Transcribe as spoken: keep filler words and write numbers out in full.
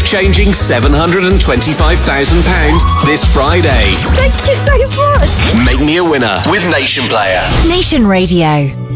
life-changing seven hundred twenty-five thousand pounds this Friday. Thank you so much. Make me a winner with Nation Player. Nation Radio.